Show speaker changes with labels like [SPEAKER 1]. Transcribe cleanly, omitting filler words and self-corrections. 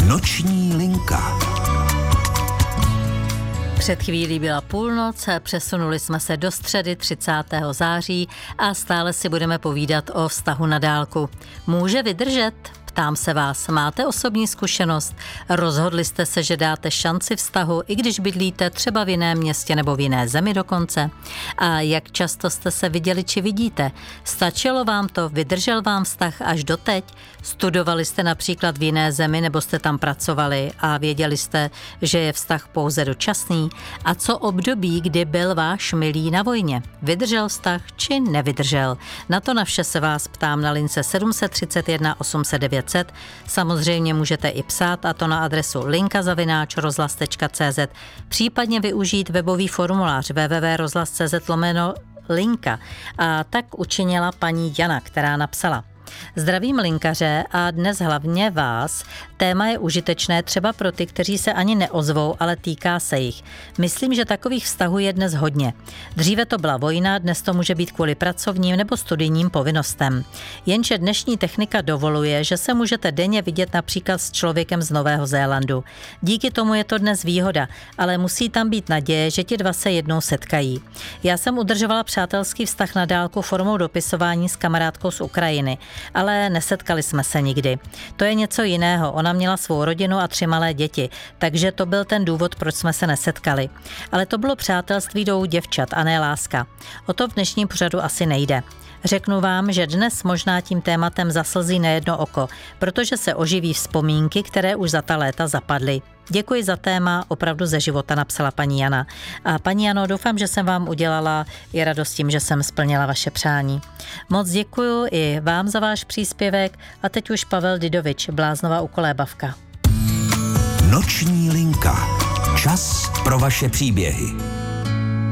[SPEAKER 1] Noční linka.
[SPEAKER 2] Před chvílí byla půlnoc, přesunuli jsme se do středy 30. září a stále si budeme povídat o vztahu na dálku. Může vydržet? Ptám se vás, máte osobní zkušenost? Rozhodli jste se, že dáte šanci vztahu, i když bydlíte třeba v jiném městě nebo v jiné zemi dokonce? A jak často jste se viděli či vidíte? Stačilo vám to? Vydržel vám vztah až doteď? Studovali jste například v jiné zemi nebo jste tam pracovali a věděli jste, že je vztah pouze dočasný? A co období, kdy byl váš milý na vojně? Vydržel vztah či nevydržel? Na to na vše se vás ptám na lince 731 809. Samozřejmě můžete i psát, a to na adresu linka@rozhlas.cz, případně využít webový formulář www.rozhlas.cz/linka. A tak učinila paní Jana, která napsala: Zdravím linkaře a dnes hlavně vás. Téma je užitečné třeba pro ty, kteří se ani neozvou, ale týká se jich. Myslím, že takových vztahů je dnes hodně. Dříve to byla vojna, dnes to může být kvůli pracovním nebo studijním povinnostem. Jenže dnešní technika dovoluje, že se můžete denně vidět například s člověkem z Nového Zélandu. Díky tomu je to dnes výhoda, ale musí tam být naděje, že ti dva se jednou setkají. Já jsem udržovala přátelský vztah na dálku formou dopisování s kamarádkou z Ukrajiny, ale nesetkali jsme se nikdy. To je něco jiného. Ona měla svou rodinu a 3 malé děti, takže to byl ten důvod, proč jsme se nesetkali. Ale to bylo přátelství 2 děvčat a ne láska. O to v dnešním pořadu asi nejde. Řeknu vám, že dnes možná tím tématem zaslzí nejedno oko, protože se oživí vzpomínky, které už za ta léta zapadly. Děkuji za téma, opravdu ze života, napsala paní Jana. A paní Jano, doufám, že jsem vám udělala i radost tím, že jsem splnila vaše přání. Moc děkuju i vám za váš příspěvek a teď už Pavel Didovič, Bláznova u Kolébavka.
[SPEAKER 1] Noční linka. Čas pro vaše příběhy.